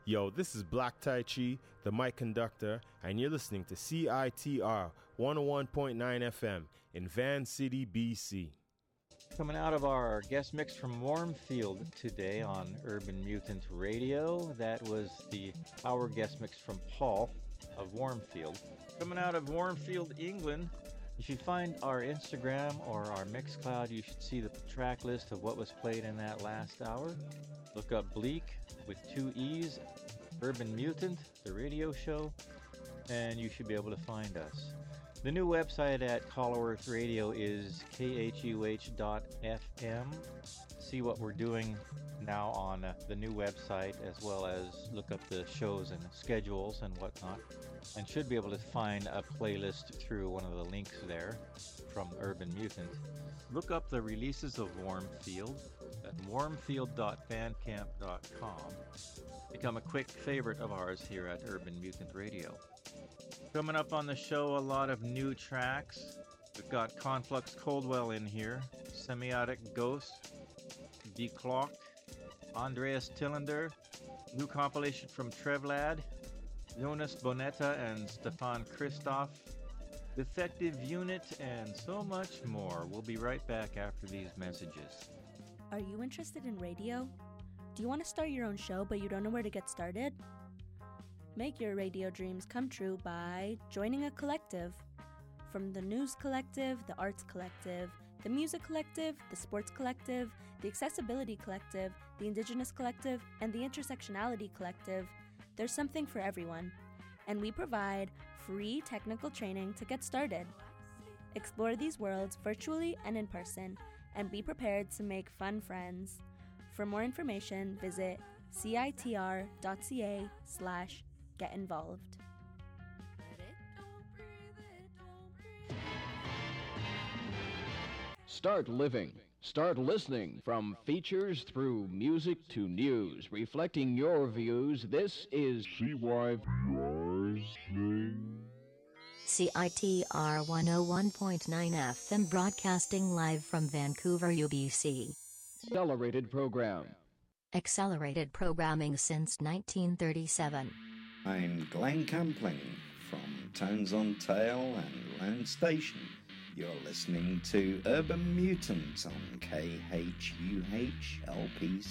Yo, this is Black Tai Chi, the mic conductor, and you're listening to CITR 101.9 FM in Van City, BC. Coming out of our guest mix from Warmfield today on Urban Mutant Radio, that was our guest mix from Paul of Warmfield. Coming out of Warmfield, England, if you find our Instagram or our Mixcloud, you should see the track list of what was played in that last hour. Look up Bleak with 2 E's, Urban Mutant, the radio show, and you should be able to find us. The new website at Hollow Earth Radio is khuh.fm. See what we're doing now on the new website, as well as look up the shows and schedules and whatnot, and should be able to find a playlist through one of the links there from Urban Mutant. Look up the releases of Warmfield at warmfield.bandcamp.com. Become a quick favorite of ours here at Urban Mutant Radio. Coming up on the show, a lot of new tracks. We've got Conflux Coldwell in here, Semiotic Ghost, Declocked, Andreas Tillander, new compilation from Trevlad, Jonas Bonetta and Stefan Christoph, Defective Unit, and so much more. We'll be right back after these messages. Are you interested in radio? Do you want to start your own show but you don't know where to get started? Make your radio dreams come true by joining a collective. From the News Collective, the Arts Collective, the Music Collective, the Sports Collective, the Accessibility Collective, the Indigenous Collective, and the Intersectionality Collective, there's something for everyone. And we provide free technical training to get started. Explore these worlds virtually and in person, and be prepared to make fun friends. For more information, visit citr.ca/get-involved. Start living. Start listening. From features through music to news, reflecting your views. This is CYTR CITR 101.9 FM, broadcasting live from Vancouver, UBC. Accelerated program. Accelerated programming since 1937. I'm Glenn Campling from Towns on Tail and Lowndes Station. You're listening to Urban Mutant on KHUH LP